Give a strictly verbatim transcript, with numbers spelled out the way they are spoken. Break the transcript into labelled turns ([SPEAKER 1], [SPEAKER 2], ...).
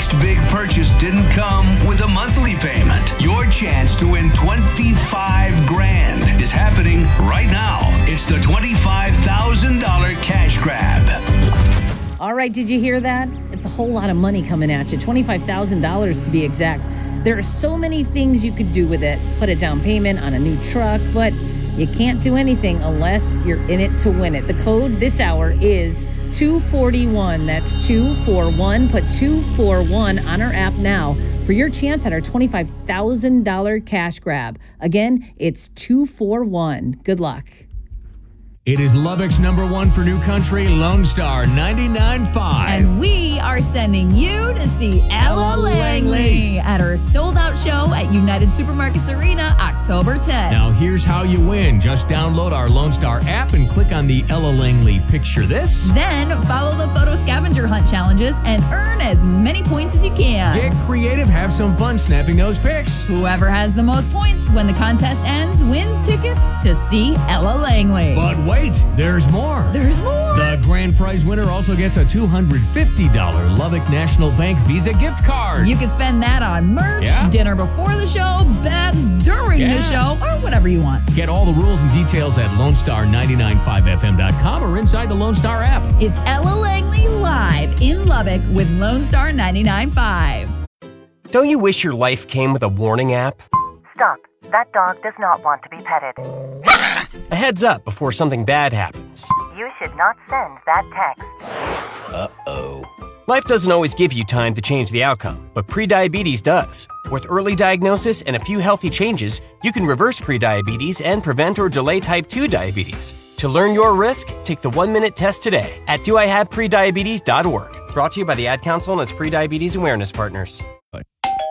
[SPEAKER 1] next big purchase didn't come with a monthly payment. Your chance to win twenty-five grand is happening right now. It's the twenty-five thousand dollars cash grab.
[SPEAKER 2] All right, did you hear that? It's a whole lot of money coming at you, twenty-five thousand dollars to be exact. There are so many things you could do with it. Put a down payment on a new truck, but you can't do anything unless you're in it to win it. The code this hour is two forty-one. That's two forty-one. Put two forty-one on our app now for your chance at our twenty-five thousand dollars cash grab. Again, it's two forty-one. Good luck.
[SPEAKER 3] It is Lubbock's number one for new country, Lone Star ninety-nine point five.
[SPEAKER 4] And we are sending you to see Ella Langley at her sold-out show at United Supermarkets Arena, October tenth.
[SPEAKER 3] Now, here's how you win. Just download our Lone Star app and click on the Ella Langley Picture This.
[SPEAKER 4] Then follow the photo scavenger hunt challenges and earn as many points as you can.
[SPEAKER 3] Get creative, have some fun snapping those pics.
[SPEAKER 4] Whoever has the most points when the contest ends wins tickets to see Ella Langley.
[SPEAKER 3] But wait. Wait, there's more.
[SPEAKER 4] There's more.
[SPEAKER 3] The grand prize winner also gets a two hundred fifty dollars Lubbock National Bank Visa gift card.
[SPEAKER 4] You can spend that on merch,
[SPEAKER 3] yeah.
[SPEAKER 4] dinner before the show, bevs during
[SPEAKER 3] yeah.
[SPEAKER 4] the show, or whatever you want.
[SPEAKER 3] Get all the rules and details at lone star nine nine five f m dot com or inside the Lone Star app.
[SPEAKER 4] It's Ella Langley live in Lubbock with Lone Star ninety-nine point five.
[SPEAKER 5] Don't you wish your life came with a warning app?
[SPEAKER 6] Stop. That dog does not want to be petted.
[SPEAKER 5] A heads up before something bad happens.
[SPEAKER 6] You should not send that text.
[SPEAKER 5] Uh-oh. Life doesn't always give you time to change the outcome, but prediabetes does. With early diagnosis and a few healthy changes, you can reverse prediabetes and prevent or delay type two diabetes. To learn your risk, take the one-minute test today at do I have prediabetes dot org. Brought to you by the Ad Council and its prediabetes awareness partners.